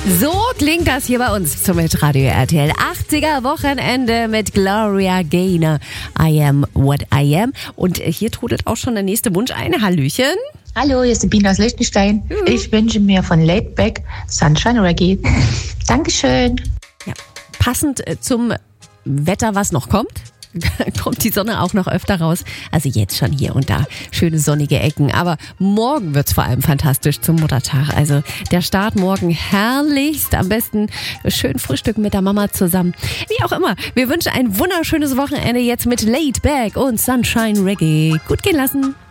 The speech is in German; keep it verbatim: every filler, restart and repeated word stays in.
So klingt das hier bei uns zum Radio R T L achtziger Wochenende mit Gloria Gaynor. I am what I am. Und hier trudelt auch schon der nächste Wunsch ein. Hallöchen. Hallo, hier ist Sabine aus Liechtenstein. Mhm. Ich wünsche mir von Laidback Sunshine Reggae. Dankeschön. Ja, passend zum Wetter, was noch kommt. Kommt die Sonne auch noch öfter raus. Also jetzt schon hier und da schöne sonnige Ecken. Aber morgen wird's vor allem fantastisch zum Muttertag. Also der Start morgen herrlichst. Am besten schön frühstücken mit der Mama zusammen. Wie auch immer. Wir wünschen ein wunderschönes Wochenende jetzt mit Laid Back und Sunshine Reggae. Gut gehen lassen.